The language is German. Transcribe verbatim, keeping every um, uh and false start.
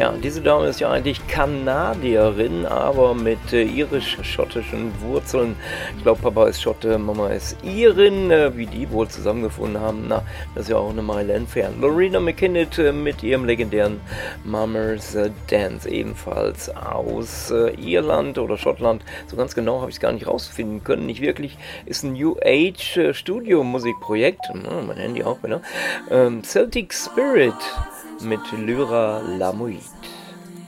Ja, diese Dame ist ja eigentlich Kanadierin, aber mit äh, irisch-schottischen Wurzeln. Ich glaube, Papa ist Schotte, Mama ist Irin. Äh, wie die wohl zusammengefunden haben, na, das ist ja auch eine Meile entfernt. Loreena McKinnon äh, mit ihrem legendären Mummers äh, Dance, ebenfalls aus äh, Irland oder Schottland. So ganz genau habe ich es gar nicht rausfinden können. Nicht wirklich. Ist ein New Age äh, Studio-Musikprojekt. Hm, mein Handy auch wieder. Ähm, Celtic Spirit mit Lyra Lamoit.